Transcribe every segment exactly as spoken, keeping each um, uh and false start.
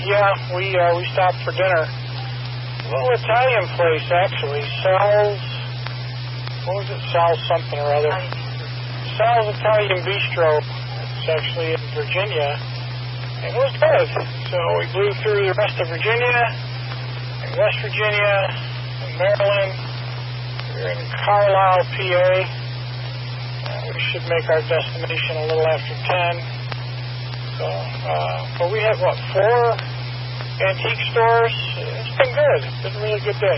yeah, we uh, we stopped for dinner. A little Italian place, actually. Sal's, what was it? Sal's something or other. Sal's Italian Bistro. It's actually in Virginia. And it was good. So we blew through the rest of Virginia, and West Virginia, and Maryland. We're in Carlisle, P A. Uh, we should make our destination a little after ten. So, uh, but we had, what, four antique stores? It's been good. It's been a really good day.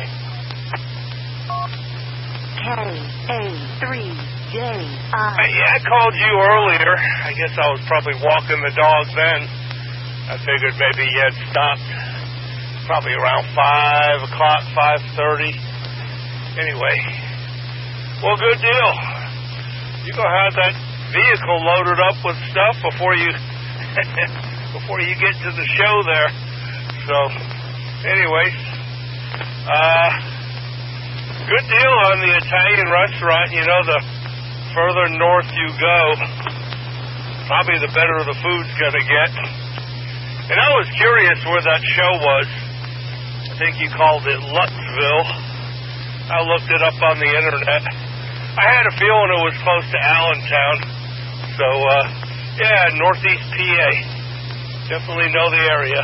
K A three J I. Yeah, I called you earlier. I guess I was probably walking the dog then. I figured maybe you had stopped probably around five o'clock, five thirty. Anyway, well, good deal. You're going to have that vehicle loaded up with stuff before you before you get to the show there. So, anyways, uh, good deal on the Italian restaurant. You know, the further north you go, probably the better the food's going to get. And I was curious where that show was. I think you called it Luttsville. I looked it up on the internet. I had a feeling it was close to Allentown. So, uh, yeah, northeast P A. Definitely know the area.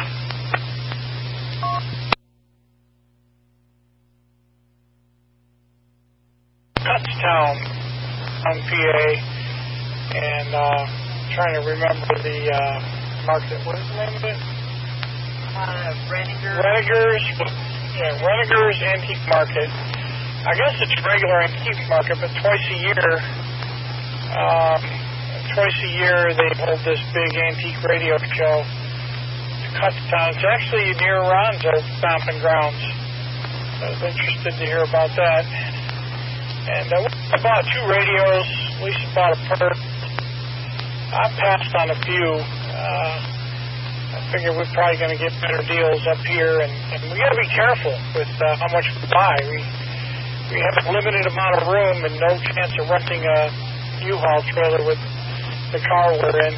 Kutztown on P A. And uh, trying to remember the uh, market. What is the name of it? Uh, Renninger. Renninger's. Yeah, Renninger's Antique Market. I guess it's regular antique market, but twice a year, um, twice a year they hold this big antique radio show to Kutztown. It's actually near Ron's old stomping grounds. I was interested to hear about that. And uh, I bought two radios. Lisa bought a Perth. I passed on a few. Uh, I figured we're probably going to get better deals up here, and, and we got to be careful with uh, how much we buy. We We have a limited amount of room and no chance of renting a U-Haul trailer with the car we're in.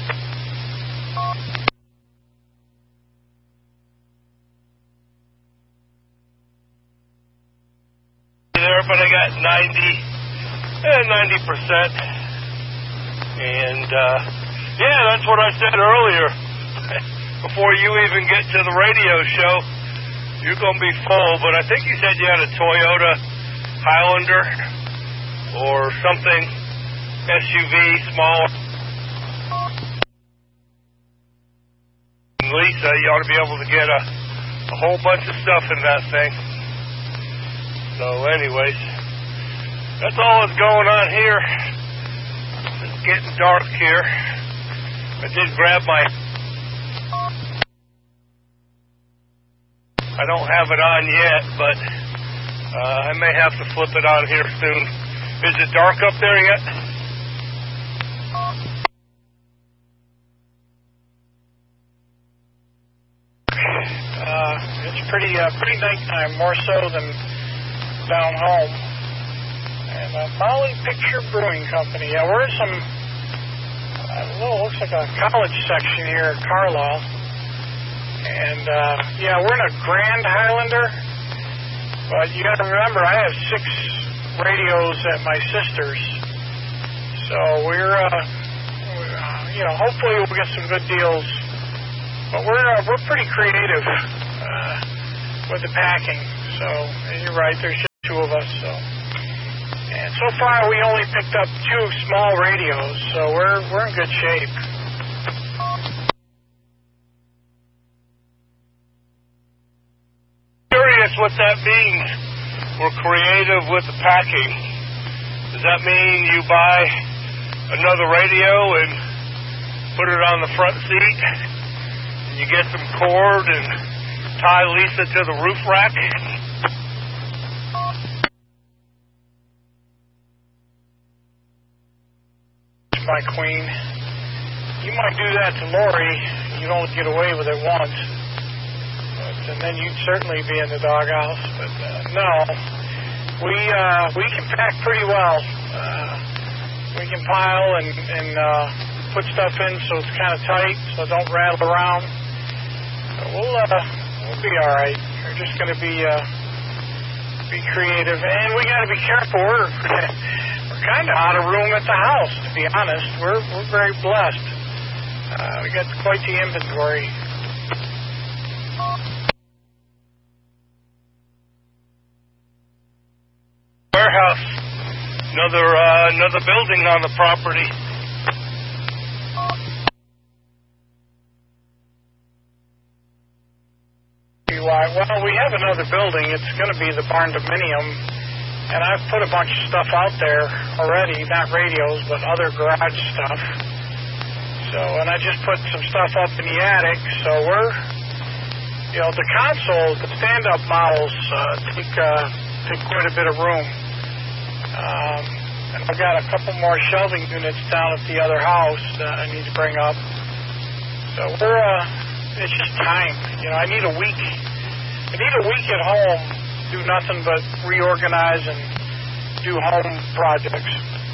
There, but I got ninety, eh, ninety percent. And, uh, yeah, that's what I said earlier. Before you even get to the radio show, you're going to be full. But I think you said you had a Toyota Highlander or something, S U V, small. Lisa, you ought to be able to get a, a whole bunch of stuff in that thing. So anyways, that's all that's going on here. It's getting dark here. I did grab my... I don't have it on yet, but... Uh, I may have to flip it on here soon. Is it dark up there yet? Uh, it's pretty, uh, pretty nighttime, more so than down home. And uh, Molly Picture Brewing Company. Yeah, we're in some, uh, well, looks like a college section here at Carlisle. And uh, yeah, we're in a Grand Highlander. But you got to remember, I have six radios at my sister's, so we're, uh, we're uh, you know, hopefully we'll get some good deals. But we're uh, we're pretty creative uh, with the packing. So you're right, there's just two of us. So, and so far we only picked up two small radios, so we're we're in good shape. What that means, we're creative with the packing. Does that mean you buy another radio and put it on the front seat, and you get some cord and tie Lisa to the roof rack? My queen, you might do that to Lori. You don't get away with it once. And then you'd certainly be in the doghouse. But uh, no, we uh, we can pack pretty well. Uh, we can pile and, and uh, put stuff in so it's kind of tight, so it don't rattle around. So we'll uh, we'll be all right. We're just going to be uh, be creative, and we got to be careful. We're we're kind of out of room at the house, to be honest. We're we're very blessed. Uh, we got quite the inventory. Warehouse, another uh, another building on the property. Well, we have another building. It's going to be the barn dominium, and I've put a bunch of stuff out there already, not radios, but other garage stuff. So, and I just put some stuff up in the attic, so we're, you know, the console, the stand-up models uh, take, uh, take quite a bit of room. Um, and I've got a couple more shelving units down at the other house that I need to bring up. So we're, uh, it's just time. You know, I need a week. I need a week at home, do nothing but reorganize and do home projects.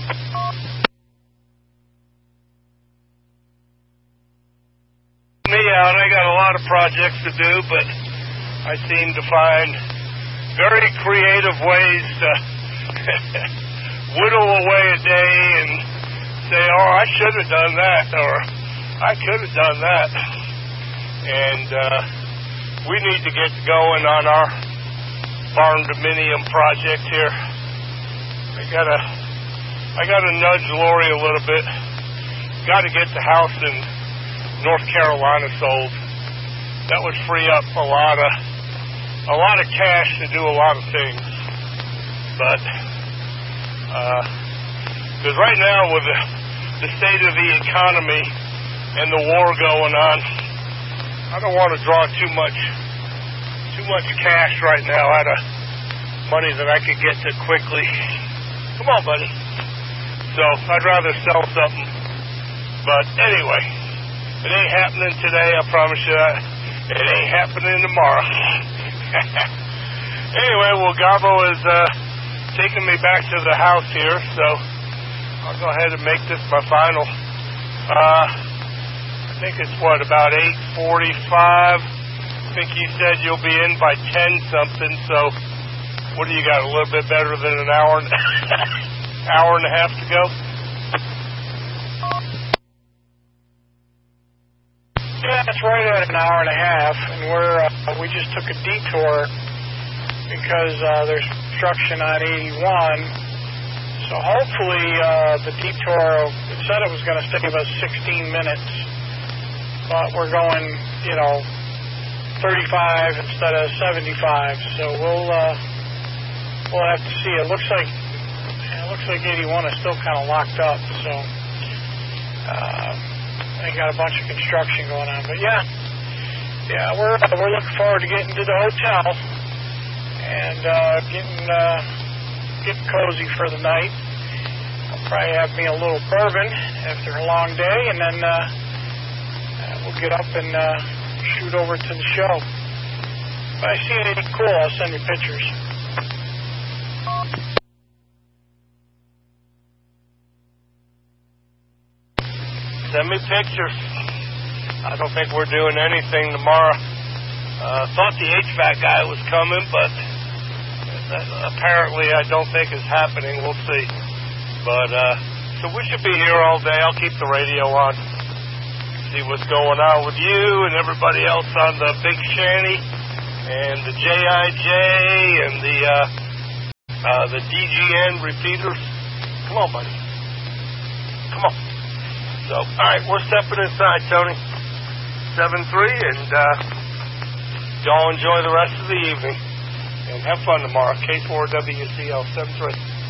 Me out, I got a lot of projects to do, but I seem to find very creative ways to whittle away a day and say, oh, I should have done that, or I could have done that. And uh, we need to get going on our barn dominium project here. I gotta, I gotta nudge Lori a little bit. Got to get the house in North Carolina sold. That would free up a lot of, a lot of cash to do a lot of things. But, because uh, right now with the, the state of the economy and the war going on, I don't want to draw too much, too much cash right now out of money that I could get to quickly. Come on, buddy. So I'd rather sell something. But anyway, it ain't happening today, I promise you that. It ain't happening tomorrow. Anyway, well, Gabo is uh, taking me back to the house here, so I'll go ahead and make this my final. Uh, I think it's, what, about eight forty-five. I think you said you'll be in by ten something, so what do you got, a little bit better than an hour and, hour and a half to go? Yeah, it's right at an hour and a half, and we're uh, we just took a detour because uh, there's construction on eighty-one. So hopefully uh, the detour, it said it was going to save us sixteen minutes, but we're going, you know, thirty-five instead of seventy-five. So we'll uh, we'll have to see. It looks like it looks like eighty-one is still kind of locked up. So. Uh, They got a bunch of construction going on, but yeah, yeah, we're we're looking forward to getting to the hotel and uh, getting uh, getting cozy for the night. I'll probably have me a little bourbon after a long day, and then uh, uh, we'll get up and uh, shoot over to the show. If I see anything cool, I'll send you pictures. Send me pictures. I don't think we're doing anything tomorrow. Uh, thought the H V A C guy was coming, but that apparently I don't think is happening. We'll see. But, uh, so we should be here all day. I'll keep the radio on. See what's going on with you and everybody else on the Big Shanty and the J I J and the, uh, uh, the D G N repeaters. Come on, buddy. Come on. So, all right, we're stepping inside, Tony. seven three, and uh, y'all enjoy the rest of the evening. And have fun tomorrow. K four W C L seven three.